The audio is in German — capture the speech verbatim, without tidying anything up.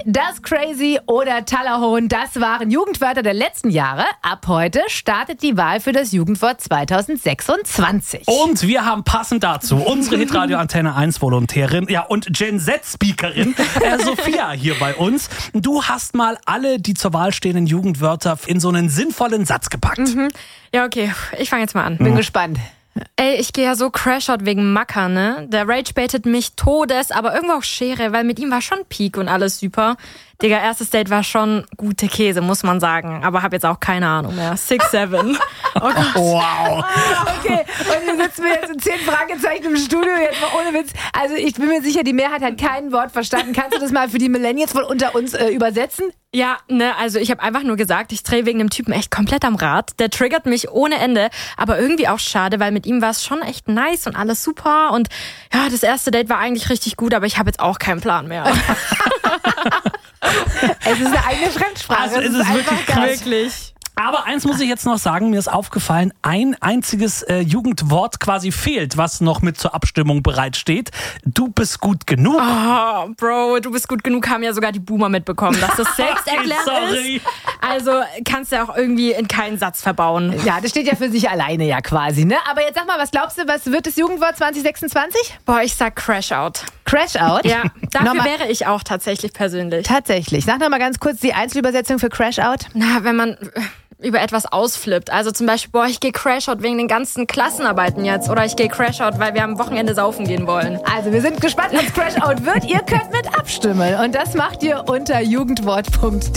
das Crazy oder Tallerhohn, das waren Jugendwörter der letzten Jahre. Ab heute startet die Wahl für das Jugendwort zwanzig sechsundzwanzig. Und wir haben passend dazu unsere Hitradio Antenne eins Volontärin, ja, und Gen Z-Speakerin äh, Sophia hier bei uns. Du hast mal alle die zur Wahl stehenden Jugendwörter in so einen sinnvollen Satz gepackt. Mhm. Ja, okay, ich fange jetzt mal an. Bin mhm. gespannt. Ey, ich gehe ja so Crashout wegen Macker, ne? Der Rage baitet mich todes, aber irgendwo auch Schere, weil mit ihm war schon Peak und alles super. Digga, erstes Date war schon gute Käse, muss man sagen. Aber hab jetzt auch keine Ahnung mehr. six seven. Oh Gott. Wow. Okay, und hier sitzen wir jetzt in zehn Fragezeichen im Studio, jetzt mal ohne Witz. Also ich bin mir sicher, die Mehrheit hat kein Wort verstanden. Kannst du das mal für die Millennials von unter uns äh, übersetzen? Ja, ne, also ich habe einfach nur gesagt, ich drehe wegen dem Typen echt komplett am Rad. Der triggert mich ohne Ende, aber irgendwie auch schade, weil mit ihm war es schon echt nice und alles super. Und ja, das erste Date war eigentlich richtig gut, aber ich habe jetzt auch keinen Plan mehr. Es ist eine eigene Fremdsprache. Also es ist, ist wirklich krass. Wirklich. Aber eins muss ich jetzt noch sagen, mir ist aufgefallen, ein einziges äh, Jugendwort quasi fehlt, was noch mit zur Abstimmung bereitsteht. Du bist gut genug. Oh, Bro, du bist gut genug, haben ja sogar die Boomer mitbekommen, dass das selbsterklärend Sorry. ist. Also kannst du ja auch irgendwie in keinen Satz verbauen. Ja, das steht ja für sich alleine ja quasi, ne? Aber jetzt sag mal, was glaubst du, was wird das Jugendwort zwanzig sechsundzwanzig? Boah, ich sag Crashout. Crashout? Ja, dafür Nochmal. wäre ich auch tatsächlich persönlich. Tatsächlich. Sag noch mal ganz kurz die Einzelübersetzung für Crashout. Na, wenn man über etwas ausflippt. Also zum Beispiel, boah, ich gehe Crashout wegen den ganzen Klassenarbeiten jetzt. Oder ich gehe Crashout, weil wir am Wochenende saufen gehen wollen. Also wir sind gespannt, was Crashout wird. Ihr könnt mit abstimmen. Und das macht ihr unter jugendwort punkt de.